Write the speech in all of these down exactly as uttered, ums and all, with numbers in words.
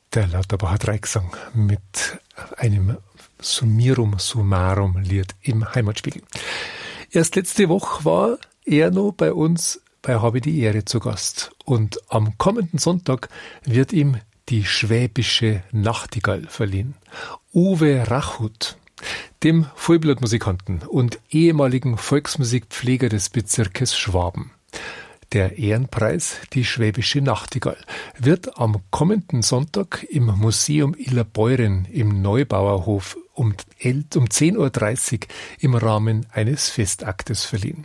Der Lauterbacher Dreiklang mit einem Summirum Summarum Lied im Heimatspiegel. Erst letzte Woche war er noch bei uns bei Habe die Ehre zu Gast. Und am kommenden Sonntag wird ihm die Schwäbische Nachtigall verliehen. Uwe Rachut, dem Vollblutmusikanten und ehemaligen Volksmusikpfleger des Bezirkes Schwaben. Der Ehrenpreis, die Schwäbische Nachtigall, wird am kommenden Sonntag im Museum Illerbeuren im Neubauerhof um zehn Uhr dreißig im Rahmen eines Festaktes verliehen.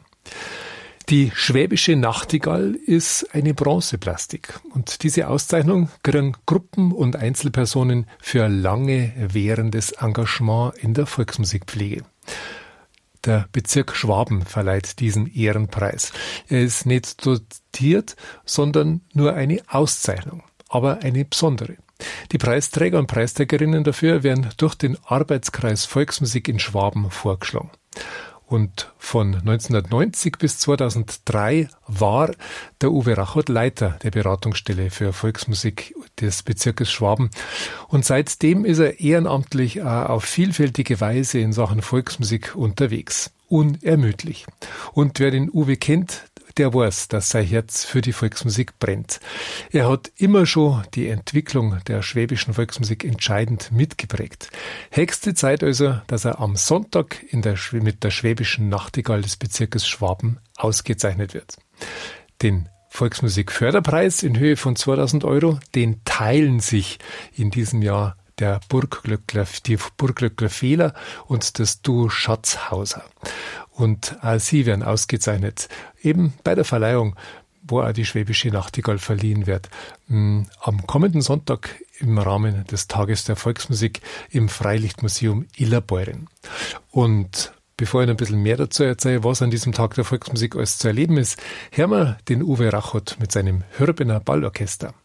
Die Schwäbische Nachtigall ist eine Bronzeplastik und diese Auszeichnung kriegen Gruppen und Einzelpersonen für lange währendes Engagement in der Volksmusikpflege. Der Bezirk Schwaben verleiht diesen Ehrenpreis. Er ist nicht dotiert, sondern nur eine Auszeichnung, aber eine besondere. Die Preisträger und Preisträgerinnen dafür werden durch den Arbeitskreis Volksmusik in Schwaben vorgeschlagen. Und von neunzehnhundertneunzig bis zweitausenddrei war der Uwe Rachut Leiter der Beratungsstelle für Volksmusik des Bezirkes Schwaben. Und seitdem ist er ehrenamtlich auf vielfältige Weise in Sachen Volksmusik unterwegs. Unermüdlich. Und wer den Uwe kennt, der weiß, dass sein Herz für die Volksmusik brennt. Er hat immer schon die Entwicklung der schwäbischen Volksmusik entscheidend mitgeprägt. Höchste Zeit also, dass er am Sonntag in der, mit der Schwäbischen Nachtigall des Bezirkes Schwaben ausgezeichnet wird. Den Volksmusikförderpreis in Höhe von zweitausend Euro, den teilen sich in diesem Jahr der Burgglöckler, die Burgglöckler Fehler und das Duo Schatzhauser. Und auch sie werden ausgezeichnet, eben bei der Verleihung, wo auch die Schwäbische Nachtigall verliehen wird, am kommenden Sonntag im Rahmen des Tages der Volksmusik im Freilichtmuseum Illerbeuren. Und bevor ich noch ein bisschen mehr dazu erzähle, was an diesem Tag der Volksmusik alles zu erleben ist, hören wir den Uwe Rachut mit seinem Hörbener Ballorchester.